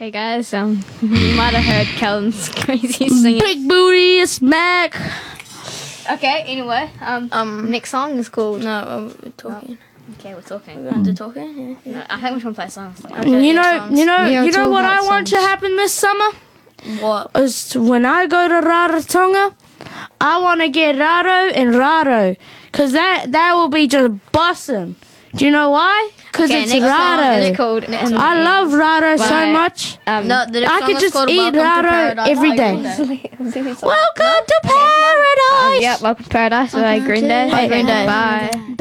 Hey guys, you might have heard Kellen's crazy singing. Big booty smack. Okay, anyway, next song is called. No, we're talking. Okay, we're talking. We're under talking. Yeah. No, I think we should play songs. You know what I want to songs. happen this summer? What? Is when I go to Rarotonga, I want to get Raro and Raro, cause that will be just bussin'. Do you know why? Cause Okay, it's next song is Raro. called. I love Raro so By- much. No, the next I song could is just called eat Welcome to Raro Paradise every by day. Green Day. Welcome to paradise. Yep, welcome to Paradise by Green Day. By Green Day. Bye.